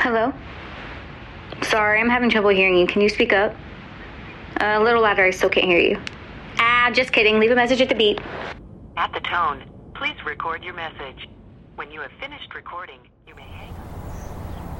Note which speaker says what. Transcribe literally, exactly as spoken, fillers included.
Speaker 1: Hello? Sorry, I'm having trouble hearing you. Can you speak up? Uh, a little louder, I still can't hear you. Ah, just kidding. Leave a message at the beep.
Speaker 2: At the tone, please record your message. When you have finished recording, you may